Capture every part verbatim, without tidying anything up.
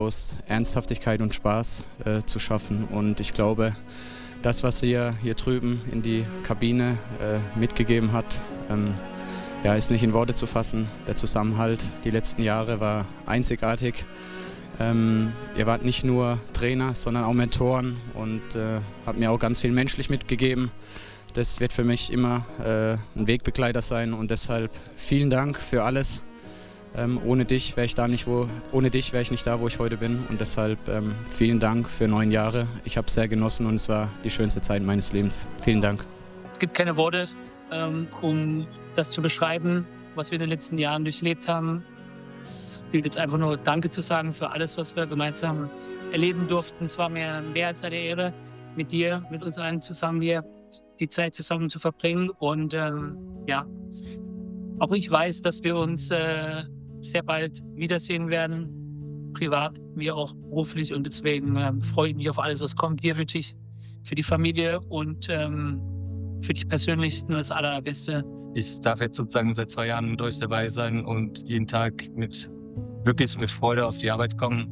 aus Ernsthaftigkeit und Spaß äh, zu schaffen. Und ich glaube, das, was er hier drüben in die Kabine äh, mitgegeben hat, ähm, ja, ist nicht in Worte zu fassen. Der Zusammenhalt die letzten Jahre war einzigartig. Ähm, ihr wart nicht nur Trainer, sondern auch Mentoren und äh, habt mir auch ganz viel menschlich mitgegeben. Das wird für mich immer äh, ein Wegbegleiter sein und deshalb vielen Dank für alles. Ähm, ohne dich wäre ich da nicht, wo, ohne dich wäre ich nicht da, wo ich heute bin und deshalb ähm, vielen Dank für neun Jahre. Ich habe es sehr genossen und es war die schönste Zeit meines Lebens. Vielen Dank. Es gibt keine Worte, ähm, um das zu beschreiben, was wir in den letzten Jahren durchlebt haben. Es gilt jetzt einfach nur Danke zu sagen für alles, was wir gemeinsam erleben durften. Es war mir mehr als eine Ehre, mit dir, mit uns allen zusammen hier die Zeit zusammen zu verbringen. Und ähm, ja, auch ich weiß, dass wir uns äh, sehr bald wiedersehen werden, privat wie auch beruflich. Und deswegen ähm, freue ich mich auf alles, was kommt. Dir wünsche ich für die Familie und ähm, für dich persönlich nur das Allerbeste. Ich darf jetzt sozusagen seit zwei Jahren mit euch dabei sein und jeden Tag mit wirklich mit Freude auf die Arbeit kommen.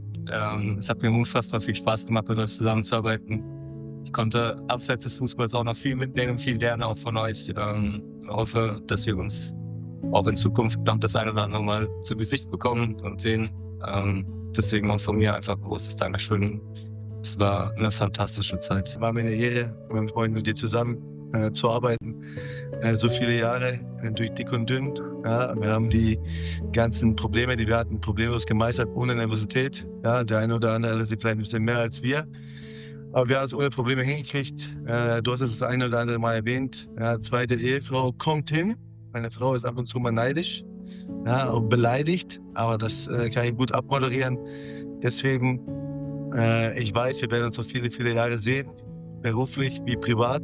Ähm, es hat mir unfassbar viel Spaß gemacht, mit euch zusammenzuarbeiten. Ich konnte abseits des Fußballs auch noch viel mitnehmen und viel lernen, auch von euch. Ähm, ich hoffe, dass wir uns auch in Zukunft noch das eine oder andere Mal zu Gesicht bekommen und sehen. Ähm, deswegen auch von mir einfach ein großes Dankeschön. Es war eine fantastische Zeit. War mir eine Ehre, mit meinem Freund und dir zusammen äh, zu arbeiten. Äh, so viele Jahre, äh, durch dick und dünn. Ja, wir haben die ganzen Probleme, die wir hatten, problemlos gemeistert, ohne Nervosität. Ja, der eine oder andere ist vielleicht ein bisschen mehr als wir. Aber wir haben es ohne Probleme hingekriegt. Äh, du hast es das eine oder andere Mal erwähnt. Ja, zweite Ehefrau kommt hin. Meine Frau ist ab und zu mal neidisch, ja, und beleidigt. Aber das äh, kann ich gut abmoderieren. Deswegen, äh, ich weiß, wir werden uns noch viele, viele Jahre sehen. Beruflich wie privat.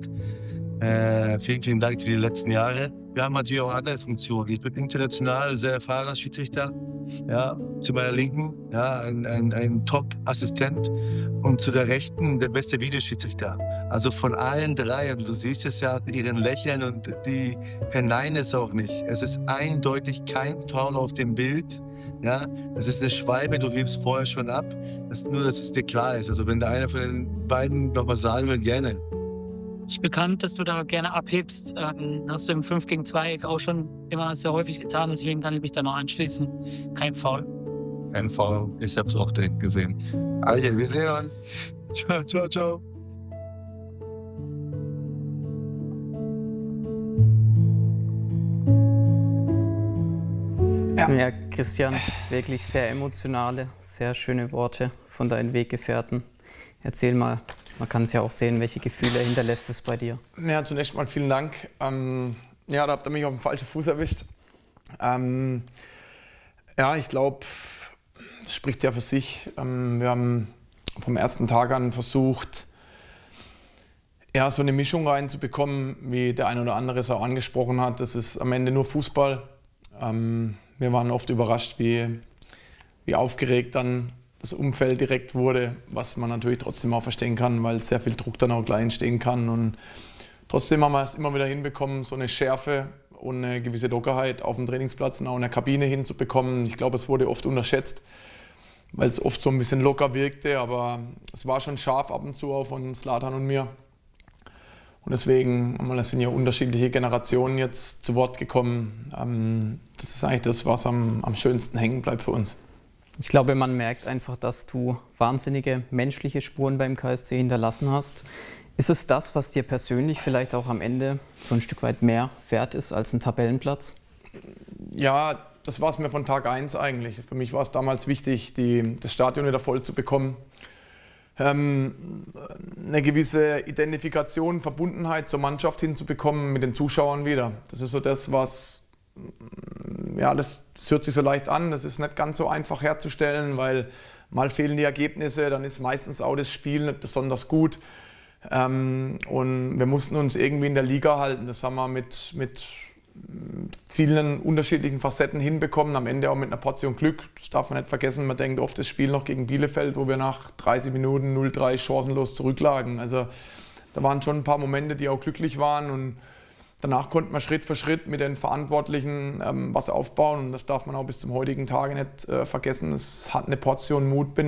Äh, vielen, vielen Dank für die letzten Jahre. Wir haben natürlich auch andere Funktionen. Ich bin international sehr erfahrener Schiedsrichter. Ja, zu meiner Linken ja, ein, ein, ein Top-Assistent und zu der Rechten der beste Videoschiedsrichter. Also von allen drei, und du siehst es ja mit ihren Lächeln und die verneinen es auch nicht. Es ist eindeutig kein Foul auf dem Bild. Ja, das ist eine Schwalbe, du hebst vorher schon ab. Das, nur, dass es dir klar ist. Also wenn da einer von den beiden noch was sagen will, gerne. Ich bin bekannt, dass du da gerne abhebst. Ähm, hast du im fünf gegen zwei auch schon immer sehr häufig getan, deswegen kann ich mich da noch anschließen. Kein Foul. Kein Foul, ich habe es auch direkt gesehen. Also, wir sehen uns. Ciao, ciao, ciao. Ja. ja, Christian, wirklich sehr emotionale, sehr schöne Worte von deinen Weggefährten. Erzähl mal. Man kann es ja auch sehen, welche Gefühle hinterlässt es bei dir. Ja, zunächst mal vielen Dank. Ähm, ja, da habt ihr mich auf den falschen Fuß erwischt. Ähm, ja, ich glaube, das spricht ja für sich. Ähm, wir haben vom ersten Tag an versucht, ja, so eine Mischung reinzubekommen, wie der eine oder andere es auch angesprochen hat. Das ist am Ende nur Fußball. Ähm, wir waren oft überrascht, wie, wie aufgeregt dann das Umfeld direkt wurde, was man natürlich trotzdem auch verstehen kann, weil sehr viel Druck dann auch gleich entstehen kann. Und trotzdem haben wir es immer wieder hinbekommen, so eine Schärfe und eine gewisse Lockerheit auf dem Trainingsplatz und auch in der Kabine hinzubekommen. Ich glaube, es wurde oft unterschätzt, weil es oft so ein bisschen locker wirkte, aber es war schon scharf ab und zu auch von Zlatan und mir. Und deswegen, es sind ja unterschiedliche Generationen jetzt zu Wort gekommen. Das ist eigentlich das, was am, am schönsten hängen bleibt für uns. Ich glaube, man merkt einfach, dass du wahnsinnige menschliche Spuren beim K S C hinterlassen hast. Ist es das, was dir persönlich vielleicht auch am Ende so ein Stück weit mehr wert ist als ein Tabellenplatz? Ja, das war es mir von Tag eins eigentlich. Für mich war es damals wichtig, die, das Stadion wieder voll zu bekommen. Ähm, eine gewisse Identifikation, Verbundenheit zur Mannschaft hinzubekommen mit den Zuschauern wieder. Das ist so das, was... Ja, das, das hört sich so leicht an, das ist nicht ganz so einfach herzustellen, weil mal fehlen die Ergebnisse, dann ist meistens auch das Spiel nicht besonders gut. Ähm, und wir mussten uns irgendwie in der Liga halten. Das haben wir mit, mit vielen unterschiedlichen Facetten hinbekommen, am Ende auch mit einer Portion Glück. Das darf man nicht vergessen, man denkt oft das Spiel noch gegen Bielefeld, wo wir nach dreißig Minuten null drei chancenlos zurücklagen. Also da waren schon ein paar Momente, die auch glücklich waren und danach konnte man Schritt für Schritt mit den Verantwortlichen ähm, was aufbauen und das darf man auch bis zum heutigen Tage nicht äh, vergessen. Es hat eine Portion Mut benötigt.